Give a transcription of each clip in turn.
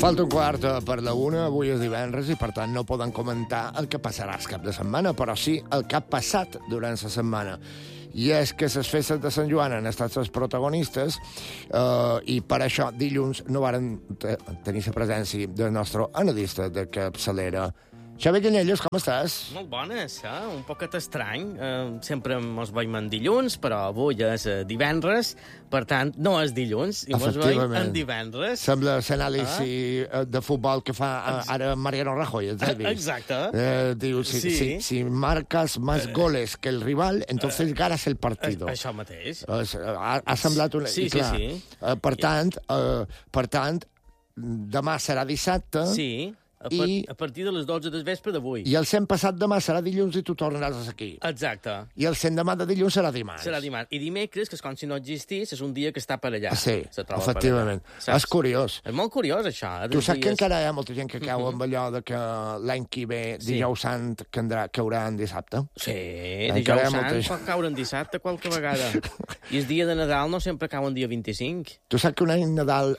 Falta un quart per la una, avui és divendres i per tant no poden comentar el que passarà el cap de setmana, però sí el que ha passat durant la setmana. I és que les festes de Sant Joan han estat les protagonistes i per això dilluns no varen tenir la presència del nostre analista de capçalera. Xavi Canyelles, com estàs? Molt bones, un poquet estrany. Sempre mos veiem en dilluns, però avui és divendres, per tant, no és dilluns, i mos veiem en divendres. Sembla l'anàlisi de futbol que fa ara Mariano Rajoy, has vist? Exacte. Diu, si marcas más goles que el rival, entonces ganas el partido. Això mateix. Ha semblat una... Sí. Per tant, demà serà dissabte... Sí. A partir de les 12 del vespre d'avui. I el 100 passat demà serà dilluns i tu tornaràs aquí. Exacte. I el 100 demà de dilluns serà dimarts. Serà dimarts. I dimecres, que és com si no existís, és un dia que està per allà. Sí, efectivament. És curiós. És molt curiós, això. Tu saps que encara hi ha molta gent que cau amb allò de que l'any que ve, dijous sant, caurà en dissabte? Sí, dijous sant pot caure en dissabte qualque vegada. I el dia de Nadal no sempre cau en dia 25. Tu saps que un any Nadal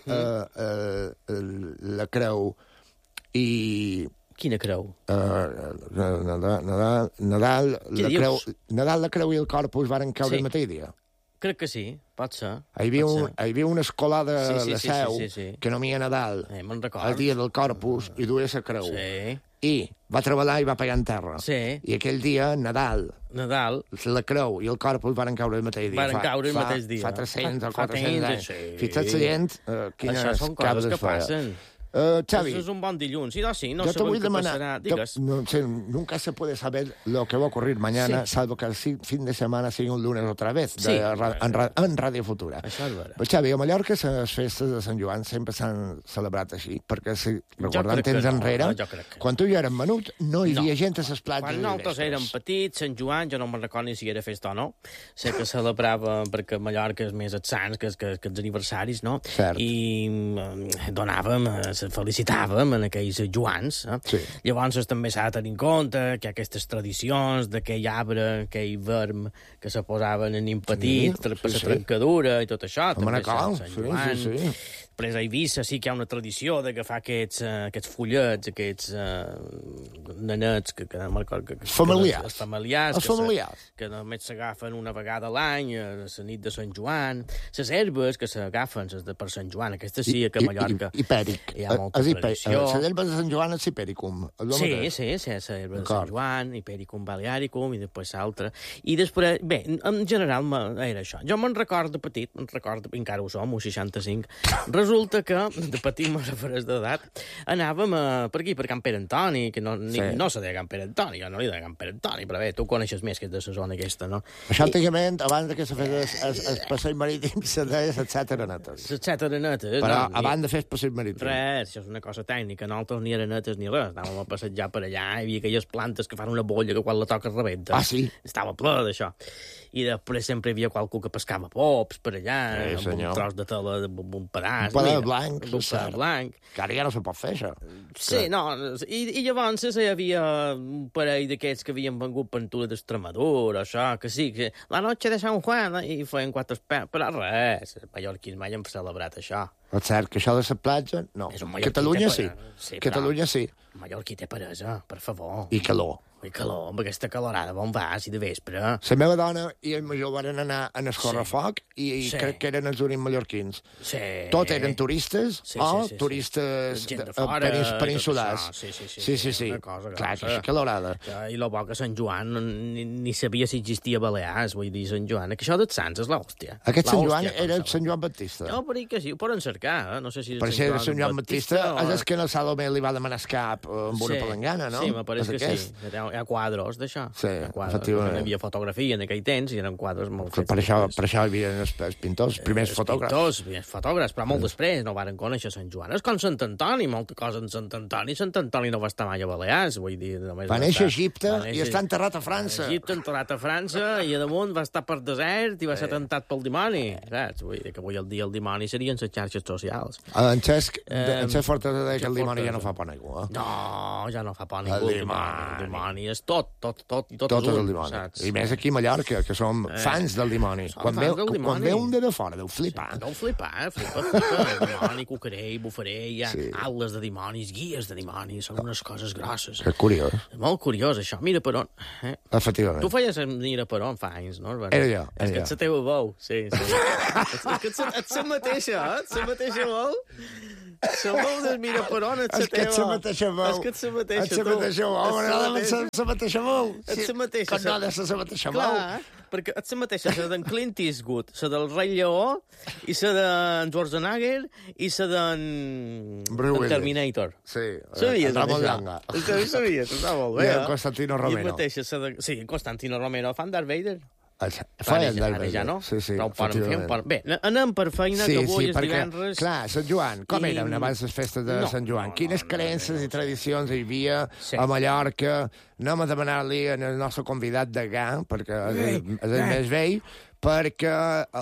la creu i... Quina creu? Nadal la creu i el Corpus varen caure el mateix dia. Crec que sí, pot ser. Hi havia una escola de Seu que no havia Nadal el dia del Corpus i duia la creu. I va treballar i va pagar en terra. I aquell dia, Nadal, la creu i el Corpus varen caure el mateix dia. Varen caure el mateix dia. Fa 300 o 400 anys. Fixa't la gent quines això són coses que passen. Xavi, eso es un bon dilluns. No yo te voy a demanar, nunca se puede saber lo que va a ocurrir mañana, salvo que el fin de semana sigui un lunes otra vez, en Ràdio Futura. Això és vera. Però, Xavi, a Mallorca les festes de Sant Joan sempre s'han celebrat així, perquè si recordant temps enrere, quan tu i jo érem menut, no hi havia gent a les platges. Quan nosaltres érem petits, Sant Joan, jo no me'n recordo ni si era festa o no, sé que celebrava perquè Mallorca és més els sants que els aniversaris, no? I donàvem felicitàvem en aquells Joans. Llavors també s'ha de tenir en compte que aquestes tradicions d'aquell arbre, aquell verm que se posaven en petit per la trencadura i tot això. També Sant Joan. Després a Eivissa sí que hi ha una tradició d'agafar aquests fullets, aquests nanets familiars que només s'agafen una vegada a l'any, a la nit de Sant Joan. Les herbes que s'agafen per Sant Joan, aquestes sí que a Mallorca hipèric. Hi ha molta tradició. Les herbes de Sant Joan és hipericum. Sí, les herbes de Sant Joan, hipericum balearicum i després l'altre. I després, bé, en general era això. Jo me'n recordo de petit, encara ho som, 65, resulta que, de petit me'n refereix d'edat, anàvem per aquí, per Can Pere Antoni, que no se deia Can Pere Antoni, jo no li deia Can Pere Antoni, però bé, tu coneixes més que és de la zona aquesta, no? Això antigament, abans que se fes el passeig marítim, se deia les 7 arenetes. Les 7 arenetes. Però abans de fer el passeig marítim. Res, això és una cosa tècnica, nosaltres ni arenetes ni res, anàvem a passejar per allà, hi havia aquelles plantes que fan una bolla que quan la toques rebenta. Sí? Estava ple d'això. I després sempre hi havia qualcú que pescava pops per allà, amb un tros de tela, amb un pedaç. Un pedaç blanc. Un pedaç blanc. Que ara ja no se pot fer, això. Sí, no. I llavors hi havia un parell d'aquests que havien vengut pintura d'Extremadura, això, que sí, que la noche de Sant Juan, i feien 4 espers, però res, els mallorquins mai han celebrat això. És cert que això de la platja, no. Catalunya sí. Catalunya sí. Mallorquí té peresa, per favor. I calor. I calor, amb aquesta calorada, on vas, i de vespre. La meva dona i el major van anar a escorrefoc i crec que eren els únics mallorquins. Tot eren turistes o turistes peninsulars. Sí. Clar, que calorada. I el bo que Sant Joan ni sabia si existia Balears, vull dir, Sant Joan. Que això dels Sants és l'hòstia. Aquest Sant Joan era el Sant Joan Baptista. No, però que sí, ho poden cercar, no sé si... Per ser el Sant Joan Baptista és que el Salomé li va demanar escap amb una palangana, no? Sí, me pareix que sí. Hi ha quadros d'això. Sí, efectivament. Hi havia fotografia en aquell temps i eren quadres molt fets. Per això hi havia els pintors, primers fotògrafs. Els fotògrafs, però molt després no varen conèixer Sant Joan. És com Sant Antoni, molta cosa en Sant Antoni. Sant Antoni no va estar mai a Balears, vull dir... Va néixer a Egipte i està enterrat a França. Egipte enterrat a França i a damunt va estar per desert i va ser tentat pel dimoni. Saps? Vull dir que avui el dia el dimoni serien les xarxes socials. En Cesc Fortes deia que el dimoni ja no fa por a ningú. No, ja no fa por a ningú. El dimoni és tot és el dimoni. Saps? I més aquí a Mallorca, que som fans del dimoni. Quan ve un de fora, deu flipar. Sí, deu flipar, flipa. Dimoni, cucarell, bufarell, hi ha ales de dimonis, guies de dimonis, són unes coses grosses. Que curiós. Molt curiós, això. Mira per on. Efectivament. Tu feies Mira per on fa anys, no? Era jo. És que ets la teva veu, sí. És que ets la mateixa, ets la mateixa veu. La veu del Mira per on, ets la teva. És que ets la mateixa veu. És que ets la mateixa, tu. Ets la mateixa veu. Ets la mateixa veu. Ets la mateixa. Com no ha de ser la mateixa veu. Clar, perquè ets la mateixa, la d'en Clint Eastwood, la del Rei Lleó, i la d'en Schwarzenegger, i la d'en Terminator. Sí. Sabies, Ramon Llanga. Sabies, està molt bé. I en Constantino Romero. Sí, en Constantino Romero fan Darth Vader. Ara ja no? Sí, efectivament. Bé, anem per feina, que avui és divendres. Clar, Sant Joan, com eren abans les festes de Sant Joan? Quines creences i tradicions hi havia a Mallorca? Anem a demanar-li al nostre convidat de Gà, perquè és el més vell, perquè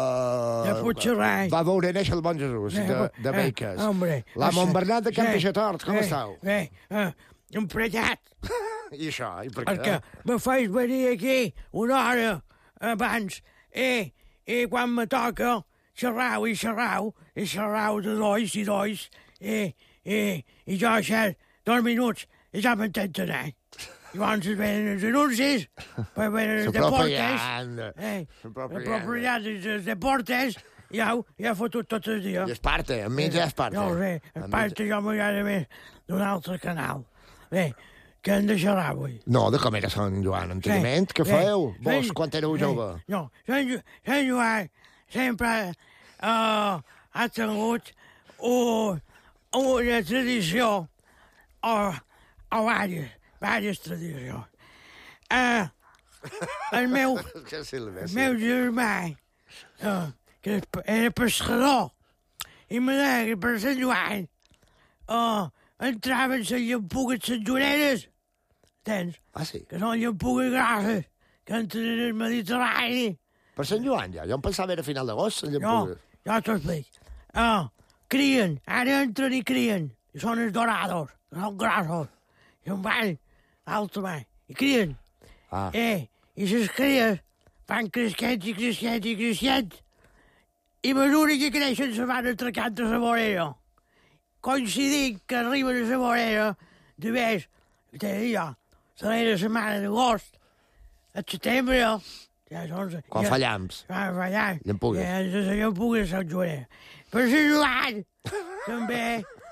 va veure néixer el bon Jesús de Beques. La Montbernat de Can Peixatort, com estàu? Bé, emprenyat. I això, i per què? Perquè me faig venir aquí una hora abans i quan me toca xerrau de dois i dois i jo xer 2 minuts i ja m'entens anar. Llavors venen els anuncis, venen els deportes, la propietat dels deportes, ja he fotut tot el dia. I Esparta, amb mi ja Esparta. No ho sé, Esparta jo m'agrada més d'un altre canal. Bé, què hem de xerrar avui? No, de com era Sant Joan, enteniment. Què fèieu, vos, quan éreu jove? No, Sant Joan sempre ha tingut una tradició, o diverses tradicions. El meu germà, que era pescador, i me deia que per Sant Joan entraven les llampugues santjoaneres, entens? Ah, sí? Que són llampugues grosses, que entren en el Mediterrani. Per Sant Joan, ja? Jo em pensava era a final d'agost, les llampugues. No, ja t'ho explic. Crien, ara entren i crien, i són els dorados, que són grossos, i en van, alta i crien. I les cries van creixent i creixent i creixent, i a mesura que creixen se van atracant a la vorera. Coincidint que arriben a la vorera, de més, la setmana d'agost, al setembre, quan fa llamps. Llampugues. Les llampugues Sant Joan. Per Sant Joan, també,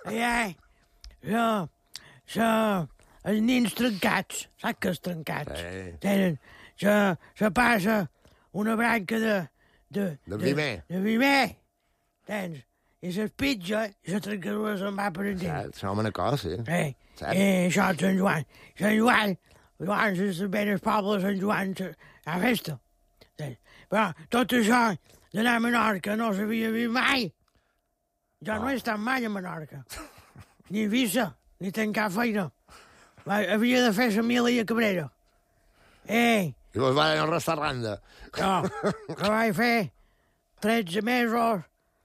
els nins trencats, saps que els trencats? Tenen, se passa una branca de vimer, tens? I s'espitja i la trencadura se'n va per endins. Som una cosa, sí. Això és Sant Joan. Sant Joan, llavors es ven el poble de Sant Joan a festa. Però tot això d'anar a Menorca no s'havia vist mai. Jo no he estat mai a Menorca. Ni vista, ni tancar feina. Havia de fer la Mila i a Cabrera. I vos van al restaurant. No, que vaig fer 13 mesos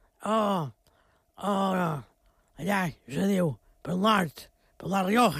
allà, se diu, pel nord, per la Rioja.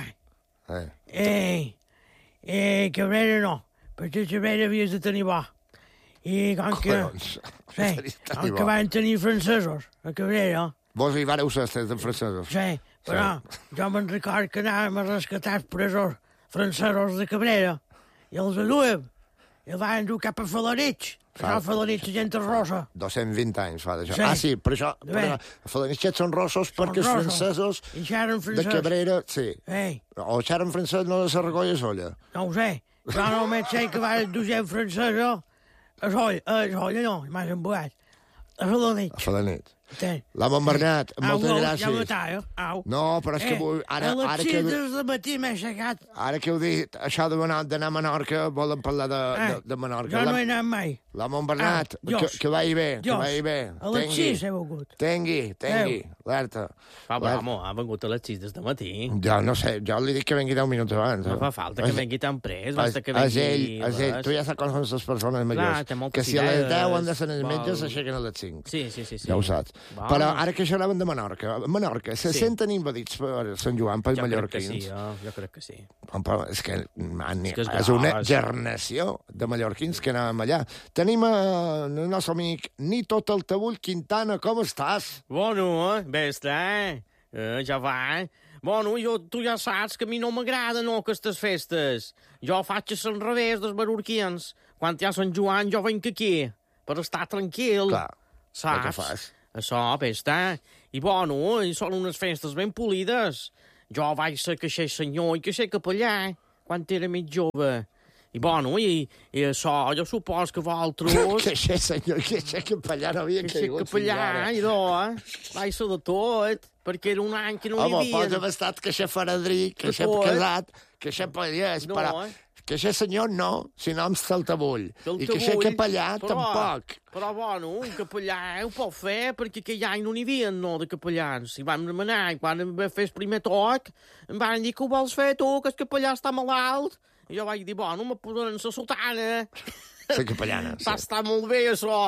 Cabrera no, perquè Cabrera havies de tenir bo. I com que van tenir francesos a Cabrera... Vos hi vareu ser de francesos? Sí, però jo me'n record que anàvem a rescatar els presos francesos de Cabrera i els aduem i el van dur cap a Falanitx. Això Falanitx, gent rossa. 220 anys fa d'això. Sí, per això. Falanitxets són rossos perquè els francesos de Cabrera... Sí. O xeren francès no de Sarragolla i Solla. No ho sé. Jo només sé que van dur gent francesa a Solla no, m'has embuat. A Falanitx. A Falanitx. La Montbernat, moltes gràcies. No, però és que vull... A les 6 del matí m'he aixecat. Ara que heu dit això d'anar a Menorca, volen parlar de Menorca. Jo no he anat mai. La Montbernat, que vagi bé, que vagi bé. A les 6 he begut. Tengui, alerta. Home, ha vengut a les 6 des de matí. Jo no sé, jo li dic que vengui 10 minuts abans. No fa falta que vengui tan pres, basta que vengui... És ell, tu ja saps com són les persones majors. Que si a les 10 han de ser els metges, s'aixequen a les 5. Sí. Ja ho saps. Però ara que això anaven de Menorca, se senten invadits per Sant Joan, pels mallorquins? Jo crec que sí. És que és una gernació de mallorquins que anàvem allà. Tenim el nostre amic Nito Taltabull Quintana, com estàs? Bueno, bé està, ja va, Bueno, tu ja saps que a mi no m'agrada, no, aquestes festes. Jo faig a l'enrevés dels menorquins. Quan hi ha Sant Joan, jo venc aquí, per estar tranquil. Clar, saps? el que fas. Això, bé està. I bueno, són unes festes ben polides. Jo vaig ser caixer senyor i caixer capellà, quan era més jove. I bueno, i això, jo supos que vosaltres... Caixer senyor, caixer capellà, no havia caigut. Caixer capellà, i vaig ser de tot, perquè era un any que no hi havia... Home, pots haver estat caixer faradric, caixer casat, caixer pallès, però... Caixer senyor no, sinó amb Taltabull. I caixer capellà tampoc. Però bueno, un capellà ho pot fer, perquè aquell any no n'hi havia, no, de capellans. I vam demanar, i quan vam fer el primer toc, em van dir que ho vols fer tu, que el capellà està malalt. I jo vaig dir, bueno, me posaran la sotana. La capellana, sí. Va estar molt bé, això,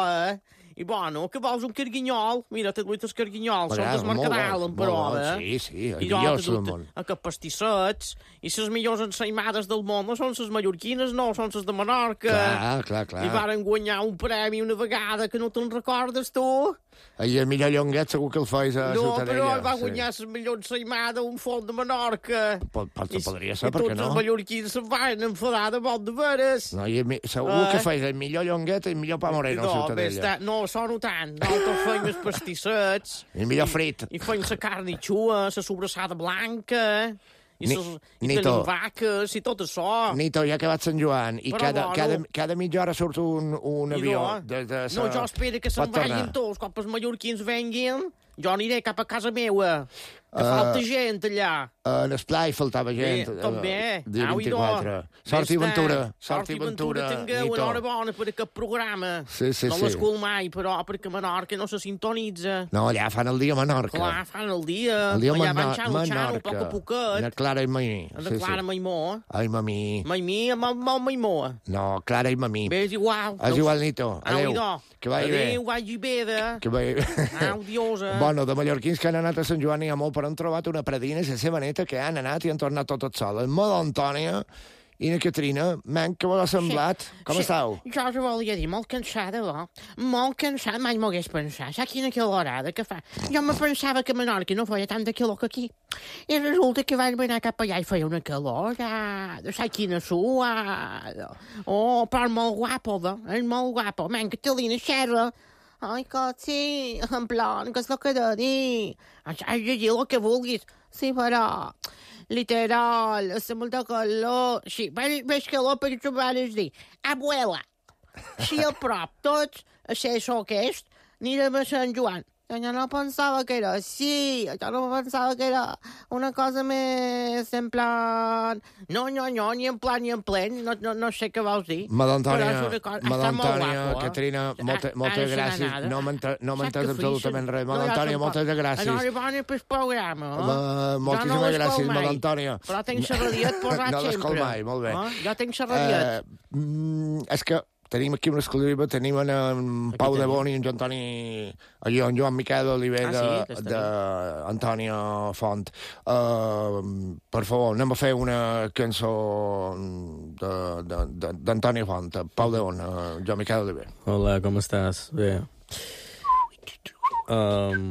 I bueno, que vols un carguinyol? Mira, t'he duit els carguinyols, són dels Mercadal, però, Sí, el millor del món. Que pastissets, i les millors ensaïmades del món no són les mallorquines, no, són les de Menorca. Clar. I varen guanyar un premi una vegada, que no te'n recordes, tu? I el millor llonguet segur que el feies a Ciutadella. No, però va guanyar la millor ensaïmada un font de Menorca. Podria ser, per què no? I tots els mallorquins se'n van enfadar de bon de veres. No, segur que feies el millor llonguet i el millor pa moreno a Ciutadella. No, sona tant. Nosaltres feim els pastissets. El millor frit. I feim la carn i xua, la sobrassada blanca... I tenim vaques i tot això. Nito, ja que vaig Sant Joan, i cada mitja hora surt un avió. No, jo espero que se'n vagin tots, quan els mallorquins venguin, jo aniré cap a casa meva. Que falta gent allà. En esplai faltava gent. També. Dia 24. Sort i ventura. Sort i ventura tingueu una hora bona per aquest programa. Sí. No l'escull mai, però, perquè Menorca no se sintonitza. No, allà fan el dia a Menorca. Clar, fan el dia. El dia allà van xano, poc a poquet. Na Clara i Maimí. Na Clara i Maimó. Ai, Mamí. Maimí amb Maimó. No, Clara i Mamí. Bé, és igual. És igual, Nito. Adéu. Que vagi bé. Adéu, vagi bé, Que vagi bé. Au, diosa. Bueno, de mallorquins que han anat a Sant Joan hi ha molt, però han trobat una predina, la seva neta, que han anat i han tornat totes soles. Moda Antònia i na Caterina, què vos ha semblat? Com estàu? Jo us volia dir, molt cansada, molt cansada, mai m'ho hagués pensat. Saps quina calorada que fa? Jo me pensava que a Menorca no feia tanta calor que aquí. I resulta que vaig anar cap allà i feia una calorada. Saps quina suada? Oh, però molt guapo, és molt guapo. Catalina, xerra. Ai, que sí, en plan, què és el que he de dir? Has de dir el que vulguis. Sí, però, literal, és molta calor. Sí, més calor perquè tu vas dir, abuela, si a prop tots, a ser això aquest, anirem a Sant Joan. Jo no pensava que era així, jo no pensava que era una cosa més en plan... No, ni en plan ni en plen, no sé què vols dir. Madantònia, Caterina, moltes gràcies. No m'entens absolutament res. Madantònia, moltes gràcies. No arribaré pel programa, moltíssimes gràcies, Madantònia. Però tinc la radiat posat sempre. No l'escol mai, molt bé. Jo tinc la radiat. És que tenim aquí una exclusiva, tenim en Pau de Boni i en Joan Miquel Olivera d'Antònia Font. Per favor, anem a fer una cançó d'Antònia Font. Pau de Boni, Joan Miquel Olivera. Hola, com estàs? Bé.